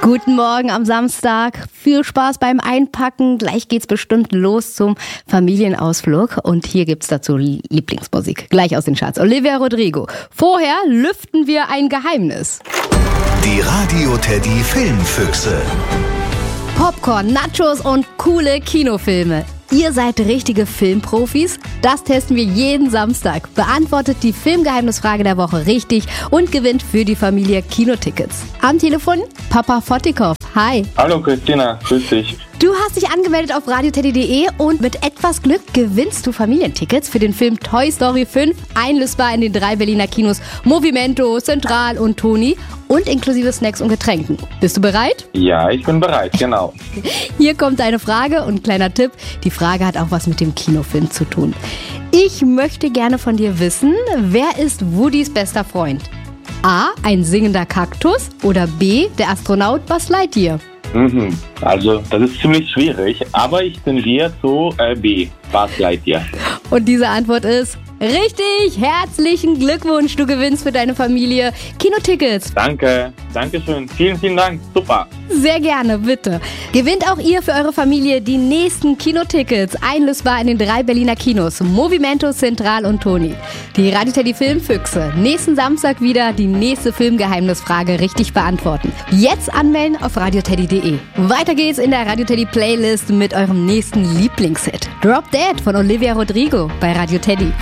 Guten Morgen am Samstag. Viel Spaß beim Einpacken. Gleich geht's bestimmt los zum Familienausflug. Und hier gibt's dazu Lieblingsmusik. Gleich aus den Charts. Olivia Rodrigo. Vorher lüften wir ein Geheimnis. Die Radio Teddy Filmfüchse. Popcorn, Nachos und coole Kinofilme. Ihr seid richtige Filmprofis? Das testen wir jeden Samstag. Beantwortet die Filmgeheimnisfrage der Woche richtig und gewinnt für die Familie Kinotickets. Am Telefon Papa Fotikov. Hi. Hallo Christina, grüß dich. Du hast dich angemeldet auf radioteddy.de und mit etwas Glück gewinnst du Familientickets für den Film Toy Story 5, einlösbar in den 3 Berliner Kinos Movimento, Central und Toni und inklusive Snacks und Getränken. Bist du bereit? Ja, ich bin bereit, genau. Hier kommt eine Frage und kleiner Tipp. Die Frage hat auch was mit dem Kinofilm zu tun. Ich möchte gerne von dir wissen, wer ist Woodys bester Freund? A, ein singender Kaktus oder B, der Astronaut Buzz Lightyear? Also, das ist ziemlich schwierig, aber ich tendiere zu B, Buzz Lightyear. Und diese Antwort ist richtig. Herzlichen Glückwunsch, du gewinnst für deine Familie Kinotickets. Danke schön. Vielen, vielen Dank. Super. Sehr gerne, bitte. Gewinnt auch ihr für eure Familie die nächsten Kinotickets, einlösbar in den 3 Berliner Kinos, Movimento, Central und Toni. Die Radio Teddy Filmfüchse. Nächsten Samstag wieder die nächste Filmgeheimnisfrage richtig beantworten. Jetzt anmelden auf radioteddy.de. Weiter geht's in der Radio Teddy Playlist mit eurem nächsten Lieblingshit. Drop Dead von Olivia Rodrigo bei Radio Teddy.